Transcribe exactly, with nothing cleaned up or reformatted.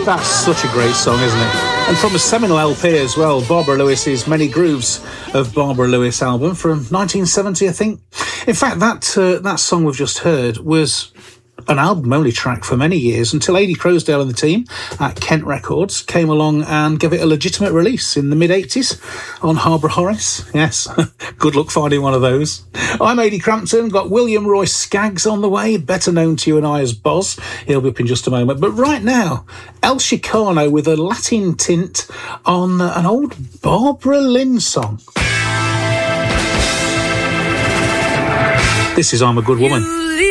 That's such a great song, isn't it? And from a seminal L P as well, Barbara Lewis's Many Grooves of Barbara Lewis album from nineteen seventy, I think. In fact, that uh, that song we've just heard was an album-only track for many years until Adi Crosdale and the team at Kent Records came along and gave it a legitimate release in the mid-eighties on Harborough Horace. Yes, good luck finding one of those. I'm Adi Crampton, got William Roy Skaggs on the way, better known to you and I as Boz. He'll be up in just a moment. But right now, El Chicano with a Latin tint on an old Barbara Lynn song. This is I'm a Good Woman.